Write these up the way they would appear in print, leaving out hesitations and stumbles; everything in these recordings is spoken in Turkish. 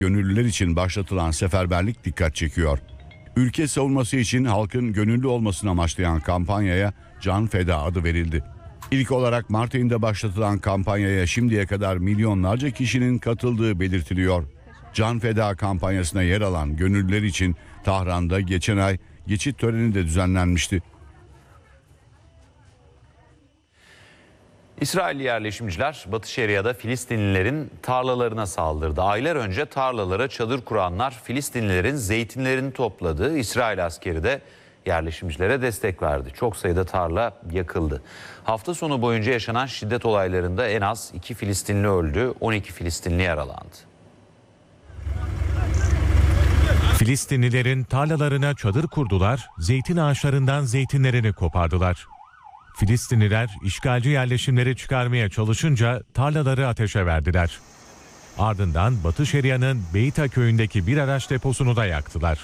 Gönüllüler için başlatılan seferberlik dikkat çekiyor. Ülke savunması için halkın gönüllü olmasını amaçlayan kampanyaya Can Feda adı verildi. İlk olarak Mart ayında başlatılan kampanyaya şimdiye kadar milyonlarca kişinin katıldığı belirtiliyor. Can Feda kampanyasına yer alan gönüllüler için Tahran'da geçen ay geçit töreni de düzenlenmişti. İsrailli yerleşimciler Batı Şeria'da Filistinlilerin tarlalarına saldırdı. Aylar önce tarlalara çadır kuranlar Filistinlilerin zeytinlerini topladı. İsrail askeri de yerleşimcilere destek verdi. Çok sayıda tarla yakıldı. Hafta sonu boyunca yaşanan şiddet olaylarında en az 2 Filistinli öldü, 12 Filistinli yaralandı. Filistinlilerin tarlalarına çadır kurdular, zeytin ağaçlarından zeytinlerini kopardılar. Filistinliler işgalci yerleşimleri çıkarmaya çalışınca tarlaları ateşe verdiler. Ardından Batı Şeria'nın Beyta köyündeki bir araç deposunu da yaktılar.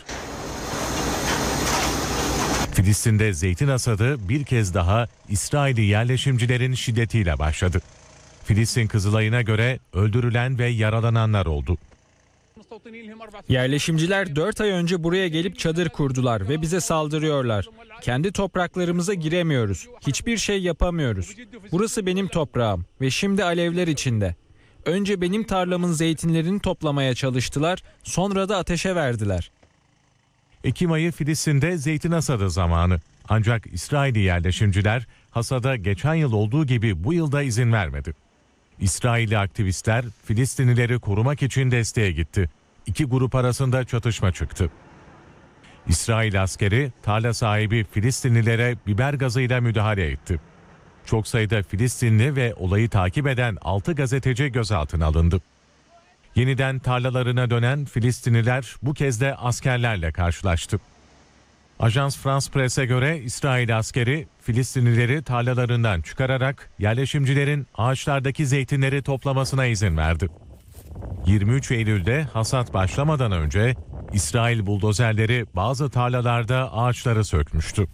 Filistin'de zeytin hasadı bir kez daha İsrailli yerleşimcilerin şiddetiyle başladı. Filistin Kızılay'ına göre öldürülen ve yaralananlar oldu. Yerleşimciler 4 ay önce buraya gelip çadır kurdular ve bize saldırıyorlar. Kendi topraklarımıza giremiyoruz. Hiçbir şey yapamıyoruz. Burası benim toprağım ve şimdi alevler içinde. Önce benim tarlamın zeytinlerini toplamaya çalıştılar, sonra da ateşe verdiler. Ekim ayı Filistin'de zeytin hasadı zamanı. Ancak İsrailli yerleşimciler hasada geçen yıl olduğu gibi bu yılda izin vermedi. İsrailli aktivistler Filistinlileri korumak için desteğe gitti. İki grup arasında çatışma çıktı. İsrail askeri tarla sahibi Filistinlilere biber gazıyla müdahale etti. Çok sayıda Filistinli ve olayı takip eden 6 gazeteci gözaltına alındı. Yeniden tarlalarına dönen Filistinliler bu kez de askerlerle karşılaştı. Ajans France Press'e göre İsrail askeri Filistinlileri tarlalarından çıkararak yerleşimcilerin ağaçlardaki zeytinleri toplamasına izin verdi. 23 Eylül'de hasat başlamadan önce İsrail buldozerleri bazı tarlalarda ağaçları sökmüştü.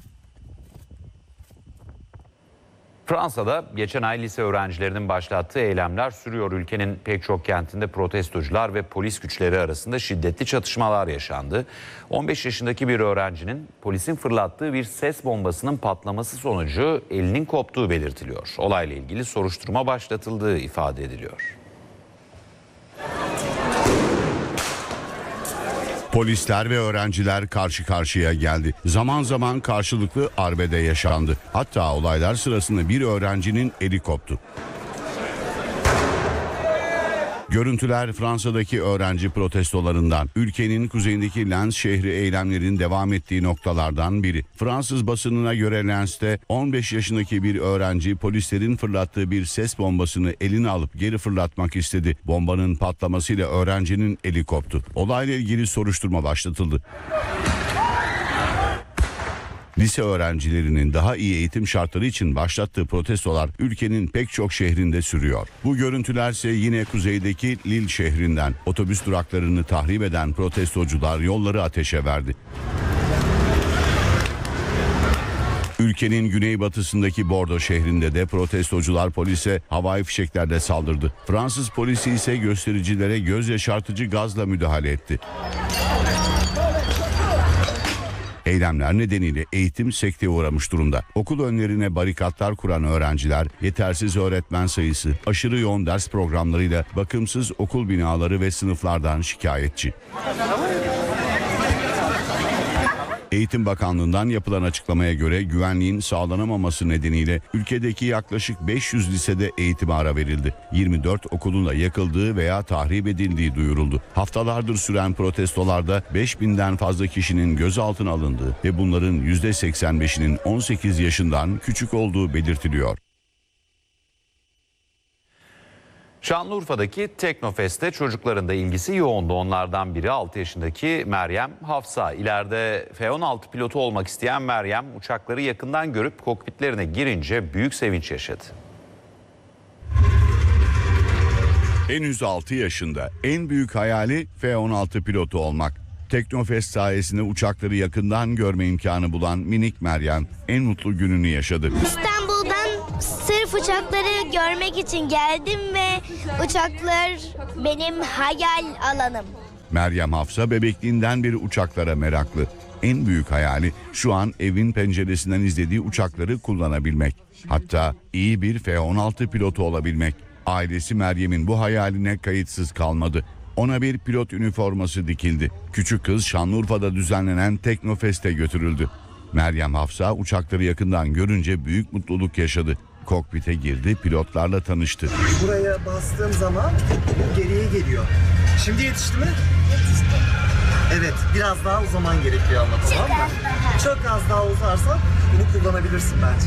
Fransa'da geçen ay lise öğrencilerinin başlattığı eylemler sürüyor. Ülkenin pek çok kentinde protestocular ve polis güçleri arasında şiddetli çatışmalar yaşandı. 15 yaşındaki bir öğrencinin polisin fırlattığı bir ses bombasının patlaması sonucu elinin koptuğu belirtiliyor. Olayla ilgili soruşturma başlatıldığı ifade ediliyor. Polisler ve öğrenciler karşı karşıya geldi. Zaman zaman karşılıklı arbede yaşandı. Hatta olaylar sırasında bir öğrencinin eli koptu. Görüntüler Fransa'daki öğrenci protestolarından. Ülkenin kuzeyindeki Lens şehri eylemlerin devam ettiği noktalardan biri. Fransız basınına göre Lens'te 15 yaşındaki bir öğrenci polislerin fırlattığı bir ses bombasını eline alıp geri fırlatmak istedi. Bombanın patlamasıyla öğrencinin eli koptu. Olayla ilgili soruşturma başlatıldı. Lise öğrencilerinin daha iyi eğitim şartları için başlattığı protestolar ülkenin pek çok şehrinde sürüyor. Bu görüntülerse yine kuzeydeki Lille şehrinden. Otobüs duraklarını tahrip eden protestocular yolları ateşe verdi. Ülkenin güneybatısındaki Bordeaux şehrinde de protestocular polise havai fişeklerle saldırdı. Fransız polisi ise göstericilere göz yaşartıcı gazla müdahale etti. Eylemler nedeniyle eğitim sekteye uğramış durumda. Okul önlerine barikatlar kuran öğrenciler, yetersiz öğretmen sayısı, aşırı yoğun ders programlarıyla bakımsız okul binaları ve sınıflardan şikayetçi. Eğitim Bakanlığı'ndan yapılan açıklamaya göre güvenliğin sağlanamaması nedeniyle ülkedeki yaklaşık 500 lisede eğitime ara verildi. 24 okulun da yakıldığı veya tahrip edildiği duyuruldu. Haftalardır süren protestolarda 5000'den fazla kişinin gözaltına alındığı ve bunların %85'inin 18 yaşından küçük olduğu belirtiliyor. Şanlıurfa'daki Teknofest'te çocukların da ilgisi yoğundu. Onlardan biri 6 yaşındaki Meryem Hafsa. İleride F-16 pilotu olmak isteyen Meryem uçakları yakından görüp kokpitlerine girince büyük sevinç yaşadı. Henüz 6 yaşında en büyük hayali F-16 pilotu olmak. Teknofest sayesinde uçakları yakından görme imkanı bulan minik Meryem en mutlu gününü yaşadı. İstanbul'dan sırf uçakları görmek için geldim ve uçaklar benim hayal alanım. Meryem Hafsa bebekliğinden beri uçaklara meraklı. En büyük hayali şu an evin penceresinden izlediği uçakları kullanabilmek. Hatta iyi bir F-16 pilotu olabilmek. Ailesi Meryem'in bu hayaline kayıtsız kalmadı. Ona bir pilot üniforması dikildi. Küçük kız Şanlıurfa'da düzenlenen Teknofest'e götürüldü. Meryem Hafsa uçakları yakından görünce büyük mutluluk yaşadı. Kokpite girdi, pilotlarla tanıştı. Buraya bastığım zaman bu geriye geliyor. Şimdi yetişti mi? Yetişti. Evet, biraz daha uzaman gerekiyor ama, tamam mı? Çok az daha uzarsan bunu kullanabilirsin bence.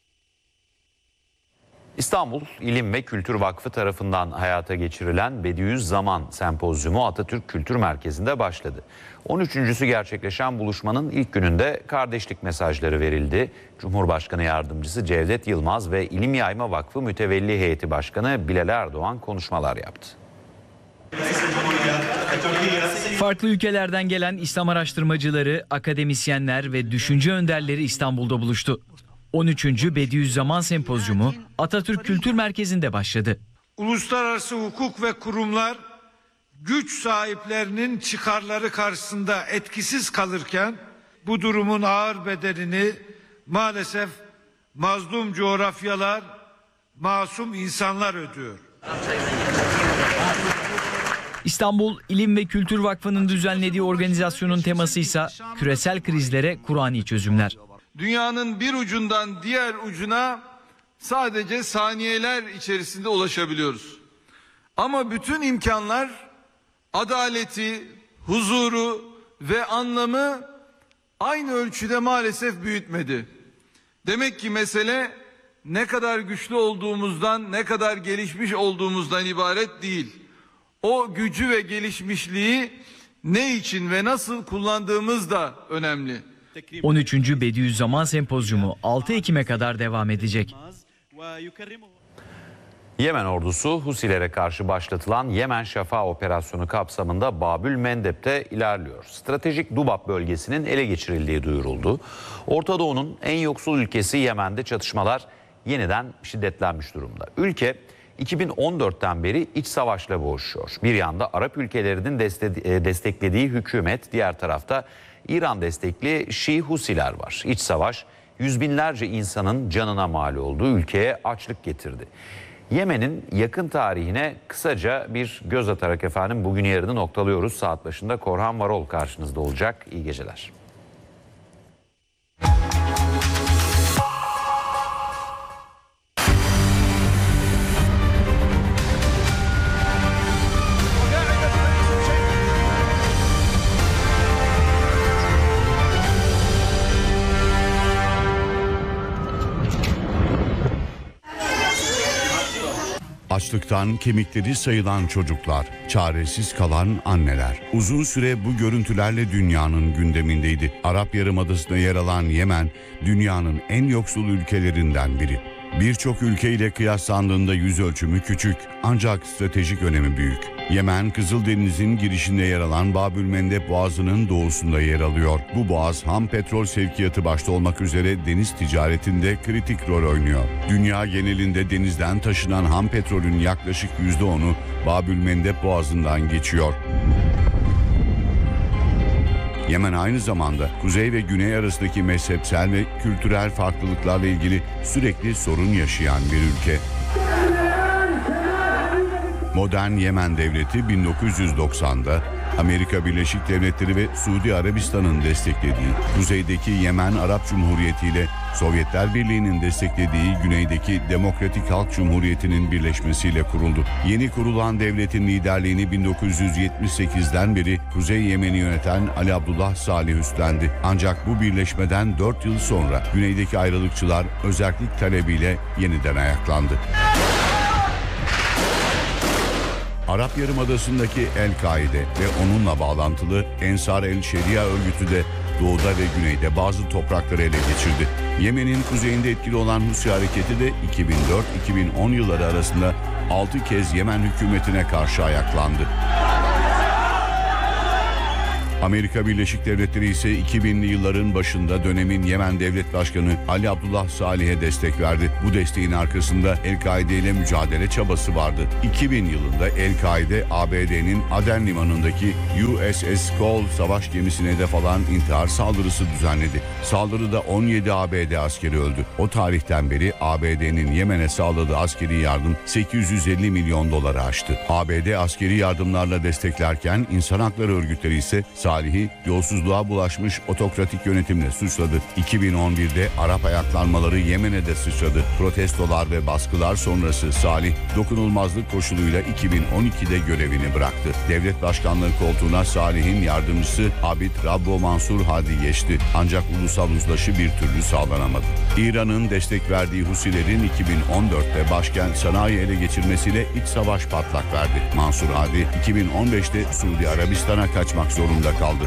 İstanbul İlim ve Kültür Vakfı tarafından hayata geçirilen Bediüzzaman Sempozyumu Atatürk Kültür Merkezi'nde başladı. 13.sü gerçekleşen buluşmanın ilk gününde kardeşlik mesajları verildi. Cumhurbaşkanı Yardımcısı Cevdet Yılmaz ve İlim Yayma Vakfı Mütevelli Heyeti Başkanı Bilal Erdoğan konuşmalar yaptı. Farklı ülkelerden gelen İslam araştırmacıları, akademisyenler ve düşünce önderleri İstanbul'da buluştu. 13. Bediüzzaman Sempozyumu Atatürk Kültür Merkezi'nde başladı. Uluslararası hukuk ve kurumlar güç sahiplerinin çıkarları karşısında etkisiz kalırken bu durumun ağır bedelini maalesef mazlum coğrafyalar, masum insanlar ödüyor. İstanbul İlim ve Kültür Vakfı'nın düzenlediği organizasyonun teması ise küresel krizlere Kur'ani çözümler. Dünyanın bir ucundan diğer ucuna sadece saniyeler içerisinde ulaşabiliyoruz. Ama bütün imkanlar adaleti, huzuru ve anlamı aynı ölçüde maalesef büyütmedi. Demek ki mesele ne kadar güçlü olduğumuzdan, ne kadar gelişmiş olduğumuzdan ibaret değil. O gücü ve gelişmişliği ne için ve nasıl kullandığımız da önemli. 13. Bediüzzaman Sempozyumu 6 Ekim'e kadar devam edecek. Yemen ordusu Husilere karşı başlatılan Yemen Şafağı operasyonu kapsamında Babül Mendeb'te ilerliyor. Stratejik Dubab bölgesinin ele geçirildiği duyuruldu. Orta Doğu'nun en yoksul ülkesi Yemen'de çatışmalar yeniden şiddetlenmiş durumda. Ülke 2014'ten beri iç savaşla boğuşuyor. Bir yanda Arap ülkelerinin desteklediği hükümet, diğer tarafta İran destekli Şii Husiler var. İç savaş yüz binlerce insanın canına mal olduğu ülkeye açlık getirdi. Yemen'in yakın tarihine kısaca bir göz atarak efendim bugün yarını noktalıyoruz. Saat başında Korhan Varol karşınızda olacak. İyi geceler. Açlıktan kemikleri sayılan çocuklar, çaresiz kalan anneler. Uzun süre bu görüntülerle dünyanın gündemindeydi. Arap Yarımadası'nda yer alan Yemen, dünyanın en yoksul ülkelerinden biri. Birçok ülkeyle kıyaslandığında yüz ölçümü küçük ancak stratejik önemi büyük. Yemen, Kızıldeniz'in girişinde yer alan Babül Mendeb Boğazı'nın doğusunda yer alıyor. Bu boğaz ham petrol sevkiyatı başta olmak üzere deniz ticaretinde kritik rol oynuyor. Dünya genelinde denizden taşınan ham petrolün yaklaşık %10'u Babül Mendeb Boğazı'ndan geçiyor. Yemen aynı zamanda kuzey ve güney arasındaki mezhepsel ve kültürel farklılıklarla ilgili sürekli sorun yaşayan bir ülke. Modern Yemen Devleti 1990'da Amerika Birleşik Devletleri ve Suudi Arabistan'ın desteklediği kuzeydeki Yemen Arap Cumhuriyeti ile Sovyetler Birliği'nin desteklediği güneydeki Demokratik Halk Cumhuriyeti'nin birleşmesiyle kuruldu. Yeni kurulan devletin liderliğini 1978'den beri Kuzey Yemen'i yöneten Ali Abdullah Salih üstlendi. Ancak bu birleşmeden 4 yıl sonra güneydeki ayrılıkçılar özerklik talebiyle yeniden ayaklandı. Arap Yarımadası'ndaki El-Kaide ve onunla bağlantılı Ensar el-Şeria örgütü de doğuda ve güneyde bazı toprakları ele geçirdi. Yemen'in kuzeyinde etkili olan Husi hareketi de 2004-2010 yılları arasında 6 kez Yemen hükümetine karşı ayaklandı. Amerika Birleşik Devletleri ise 2000'li yılların başında dönemin Yemen Devlet Başkanı Ali Abdullah Salih'e destek verdi. Bu desteğin arkasında El-Kaide ile mücadele çabası vardı. 2000 yılında El-Kaide, ABD'nin Aden limanındaki USS Cole savaş gemisine hedef alan intihar saldırısı düzenledi. Saldırıda 17 ABD askeri öldü. O tarihten beri ABD'nin Yemen'e sağladığı askeri yardım 850 milyon doları aştı. ABD askeri yardımlarla desteklerken insan hakları örgütleri ise Salih'i yolsuzluğa bulaşmış otokratik yönetimle suçladı. 2011'de Arap ayaklanmaları Yemen'e de sıçradı. Protestolar ve baskılar sonrası Salih dokunulmazlık koşuluyla 2012'de görevini bıraktı. Devlet başkanlığı koltuğuna Salih'in yardımcısı Abid Rabbo Mansur Hadi geçti. Ancak ulusal uzlaşı bir türlü sağlanamadı. İran'ın destek verdiği Husilerin 2014'te başkent Sana'yı ele geçirmesiyle iç savaş patlak verdi. Mansur Hadi 2015'te Suudi Arabistan'a kaçmak zorunda kaldı.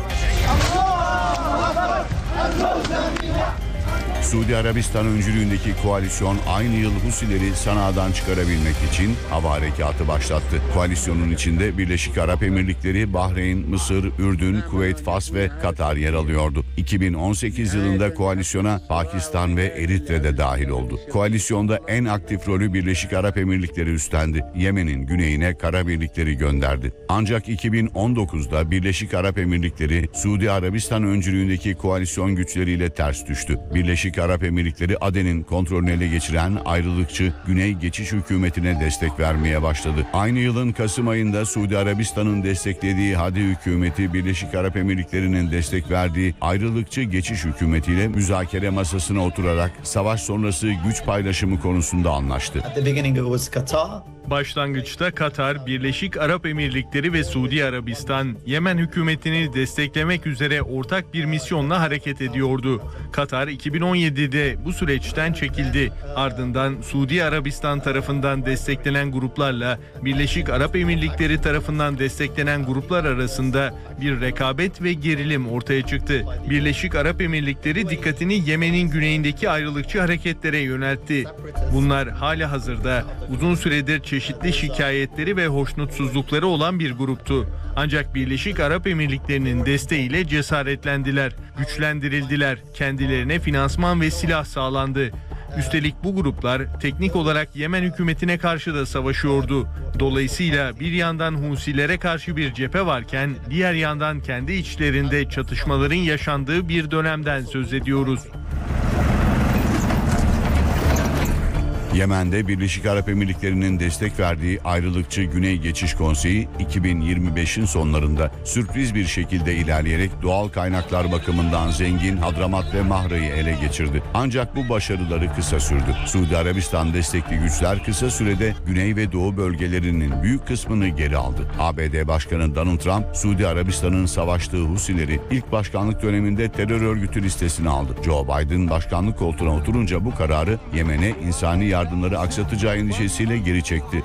Suudi Arabistan öncülüğündeki koalisyon aynı yıl Husileri Sana'dan çıkarabilmek için hava harekatı başlattı. Koalisyonun içinde Birleşik Arap Emirlikleri, Bahreyn, Mısır, Ürdün, Kuveyt, Fas ve Katar yer alıyordu. 2018 yılında koalisyona Pakistan ve Eritre de dahil oldu. Koalisyonda en aktif rolü Birleşik Arap Emirlikleri üstlendi. Yemen'in güneyine kara birlikleri gönderdi. Ancak 2019'da Birleşik Arap Emirlikleri, Suudi Arabistan öncülüğündeki koalisyon güçleriyle ters düştü. Birleşik Arap Emirlikleri Aden'in kontrolünü ele geçiren ayrılıkçı Güney Geçiş Hükümeti'ne destek vermeye başladı. Aynı yılın Kasım ayında Suudi Arabistan'ın desteklediği Hadi hükümeti Birleşik Arap Emirlikleri'nin destek verdiği ayrılıkçı geçiş hükümetiyle müzakere masasına oturarak savaş sonrası güç paylaşımı konusunda anlaştı. Başlangıçta Katar, Birleşik Arap Emirlikleri ve Suudi Arabistan, Yemen hükümetini desteklemek üzere ortak bir misyonla hareket ediyordu. Katar 2017'de bu süreçten çekildi. Ardından Suudi Arabistan tarafından desteklenen gruplarla Birleşik Arap Emirlikleri tarafından desteklenen gruplar arasında bir rekabet ve gerilim ortaya çıktı. Birleşik Arap Emirlikleri dikkatini Yemen'in güneyindeki ayrılıkçı hareketlere yöneltti. Bunlar halihazırda uzun süredir çeşitli şikayetleri ve hoşnutsuzlukları olan bir gruptu. Ancak Birleşik Arap Emirlikleri'nin desteğiyle cesaretlendiler, güçlendirildiler, kendilerine finansman ve silah sağlandı. Üstelik bu gruplar teknik olarak Yemen hükümetine karşı da savaşıyordu. Dolayısıyla bir yandan Husilere karşı bir cephe varken diğer yandan kendi içlerinde çatışmaların yaşandığı bir dönemden söz ediyoruz. Yemen'de Birleşik Arap Emirlikleri'nin destek verdiği ayrılıkçı Güney Geçiş Konseyi 2025'in sonlarında sürpriz bir şekilde ilerleyerek doğal kaynaklar bakımından zengin Hadramat ve Mahra'yı ele geçirdi. Ancak bu başarıları kısa sürdü. Suudi Arabistan destekli güçler kısa sürede Güney ve Doğu bölgelerinin büyük kısmını geri aldı. ABD Başkanı Donald Trump, Suudi Arabistan'ın savaştığı Husileri ilk başkanlık döneminde terör örgütü listesine aldı. Joe Biden başkanlık koltuğuna oturunca bu kararı Yemen'e insani yardımları aksatacağı endişesiyle geri çekti.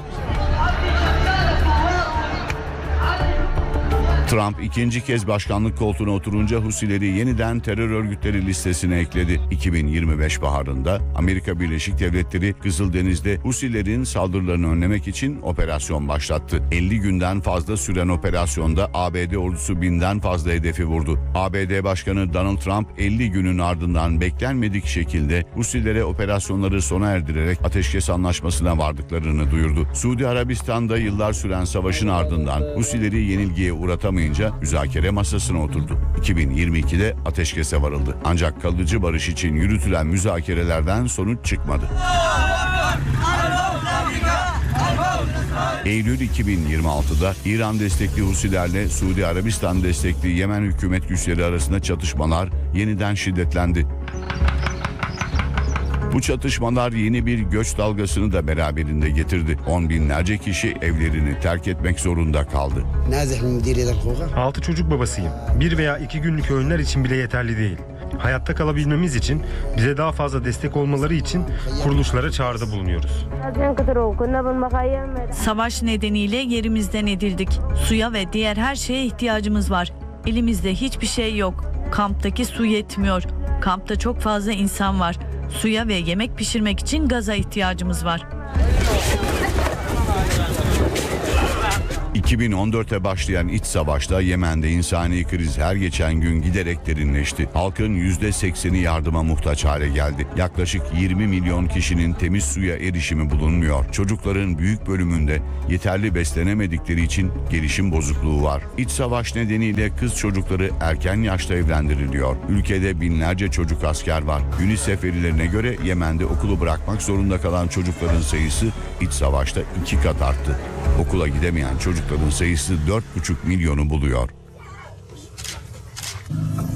Trump ikinci kez başkanlık koltuğuna oturunca Husileri yeniden terör örgütleri listesine ekledi. 2025 baharında Amerika Birleşik Devletleri Kızıldeniz'de Husilerin saldırılarını önlemek için operasyon başlattı. 50 günden fazla süren operasyonda ABD ordusu 1000'den fazla hedefi vurdu. ABD Başkanı Donald Trump 50 günün ardından beklenmedik şekilde Husilere operasyonları sona erdirerek ateşkes anlaşmasına vardıklarını duyurdu. Suudi Arabistan'da yıllar süren savaşın ardından Husileri yenilgiye uğratamayınca müzakere masasına oturdu. 2022'de ateşkese varıldı. Ancak kalıcı barış için yürütülen müzakerelerden sonuç çıkmadı. Eylül 2026'da İran destekli Husilerle Suudi Arabistan destekli Yemen hükümet güçleri arasında çatışmalar yeniden şiddetlendi. Bu çatışmalar yeni bir göç dalgasını da beraberinde getirdi. 10 binlerce kişi evlerini terk etmek zorunda kaldı. 6 çocuk babasıyım. 1 veya 2 günlük öğünler için bile yeterli değil. Hayatta kalabilmemiz için, bize daha fazla destek olmaları için kuruluşlara çağrıda bulunuyoruz. Savaş nedeniyle yerimizden edildik. Suya ve diğer her şeye ihtiyacımız var. Elimizde hiçbir şey yok. Kamptaki su yetmiyor. Kampta çok fazla insan var. Suya ve yemek pişirmek için gaza ihtiyacımız var. 2014'te başlayan iç savaşta Yemen'de insani kriz her geçen gün giderek derinleşti. Halkın %80'i yardıma muhtaç hale geldi. Yaklaşık 20 milyon kişinin temiz suya erişimi bulunmuyor. Çocukların büyük bölümünde yeterli beslenemedikleri için gelişim bozukluğu var. İç savaş nedeniyle kız çocukları erken yaşta evlendiriliyor. Ülkede binlerce çocuk asker var. UNICEF verilerine göre Yemen'de okulu bırakmak zorunda kalan çocukların sayısı iç savaşta 2 kat arttı. Okula gidemeyen çocukların sayısı 4,5 milyonu buluyor.